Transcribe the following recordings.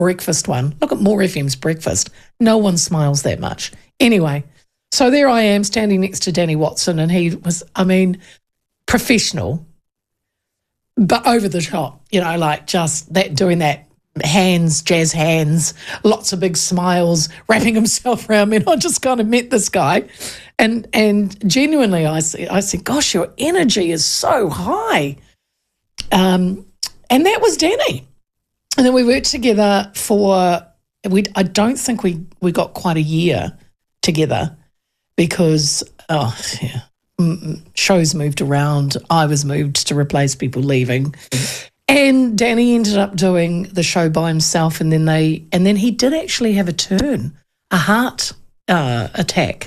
breakfast one. Look at More FM's breakfast. No one smiles that much. Anyway, so there I am standing next to Danny Watson, and he was, professional, but over the top, like just that, doing that hands, jazz hands, lots of big smiles, wrapping himself around me. And I just kind of met this guy, and genuinely I said, gosh, your energy is so high. And that was Danny. And then we worked together I don't think we got quite a year together because, shows moved around. I was moved to replace people leaving. And Danny ended up doing the show by himself, and then he did actually have a heart attack.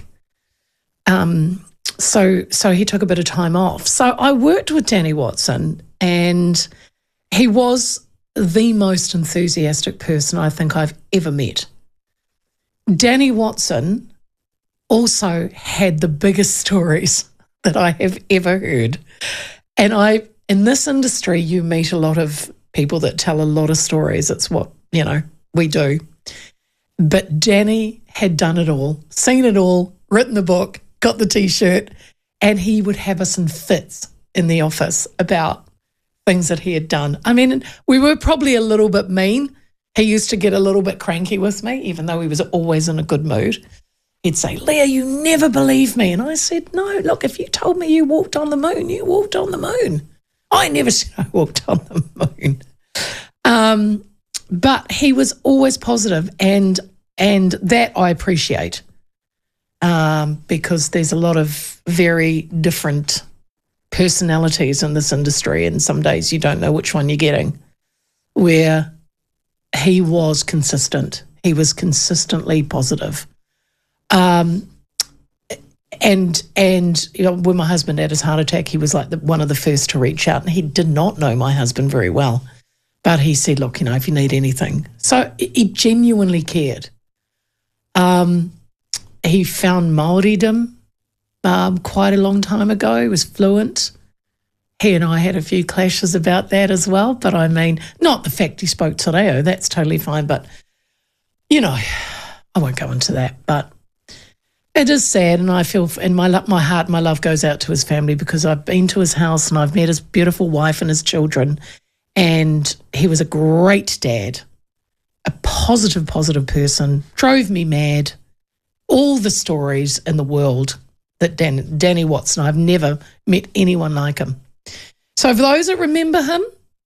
So he took a bit of time off. So I worked with Danny Watson, and he was the most enthusiastic person I think I've ever met. Danny Watson also had the biggest stories that I have ever heard. And in this industry, you meet a lot of people that tell a lot of stories. It's what, we do. But Danny had done it all, seen it all, written the book, got the T-shirt, and he would have us in fits in the office about things that he had done. We were probably a little bit mean. He used to get a little bit cranky with me, even though he was always in a good mood. He'd say, Leah, you never believe me. And I said, no, look, if you told me you walked on the moon, you walked on the moon. I never said I walked on the moon. But he was always positive, and that I appreciate because there's a lot of very different personalities in this industry, and some days you don't know which one you're getting, where he was consistent. He was consistently positive. And when my husband had his heart attack, he was like one of the first to reach out, and he did not know my husband very well, but he said, look, if you need anything. So he genuinely cared. He found Māoridom quite a long time ago. He was fluent. He and I had a few clashes about that as well, but not the fact he spoke te reo, that's totally fine, but, I won't go into that, but it is sad, and I feel in my heart, my love goes out to his family, because I've been to his house and I've met his beautiful wife and his children, and he was a great dad, a positive person, drove me mad, all the stories in the world that Danny Watson, I've never met anyone like him. So for those that remember him,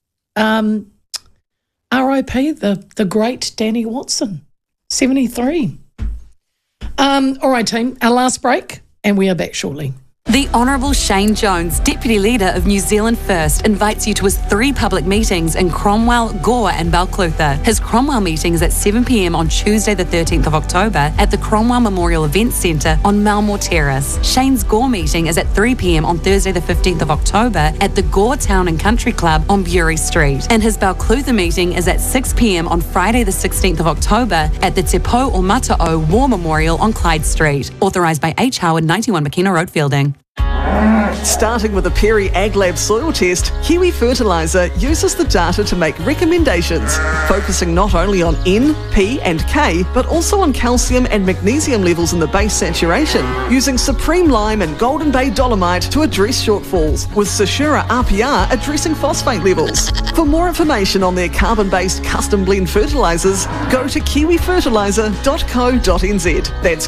R.I.P. the great Danny Watson, 73. All right, team, our last break, and we are back shortly. The Honourable Shane Jones, Deputy Leader of New Zealand First, invites you to his 3 public meetings in Cromwell, Gore and Balclutha. His Cromwell meeting is at 7 p.m. on Tuesday the 13th of October at the Cromwell Memorial Events Centre on Malmore Terrace. Shane's Gore meeting is at 3 p.m. on Thursday the 15th of October at the Gore Town and Country Club on Bury Street. And his Balclutha meeting is at 6 p.m. on Friday the 16th of October at the Te Pou o Mata'o War Memorial on Clyde Street. Authorised by H. Howard, 91 Makina Road, Fielding. Starting with the Perry AgLab soil test, Kiwi Fertiliser uses the data to make recommendations, focusing not only on N, P and K, but also on calcium and magnesium levels in the base saturation, using Supreme Lime and Golden Bay Dolomite to address shortfalls, with Sashura RPR addressing phosphate levels. For more information on their carbon-based custom blend fertilisers, go to kiwifertiliser.co.nz. That's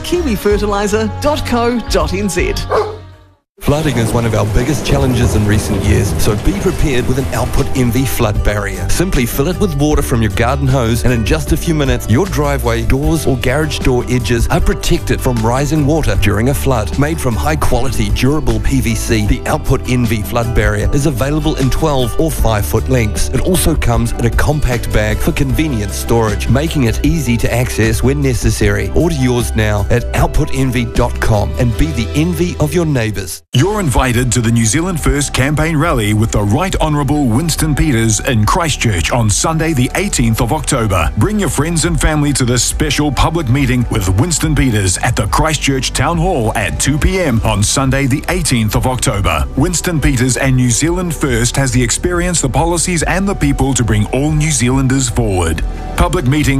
kiwifertiliser.co.nz. Flooding is one of our biggest challenges in recent years, so be prepared with an Output Envy flood barrier. Simply fill it with water from your garden hose, and in just a few minutes, your driveway, doors or garage door edges are protected from rising water during a flood. Made from high-quality, durable PVC, the Output Envy flood barrier is available in 12 or 5-foot lengths. It also comes in a compact bag for convenient storage, making it easy to access when necessary. Order yours now at outputenvy.com and be the envy of your neighbours. You're invited to the New Zealand First campaign rally with the Right Honourable Winston Peters in Christchurch on Sunday the 18th of October. Bring your friends and family to this special public meeting with Winston Peters at the Christchurch Town Hall at 2 p.m. on Sunday the 18th of October. Winston Peters and New Zealand First has the experience, the policies and the people to bring all New Zealanders forward. Public meeting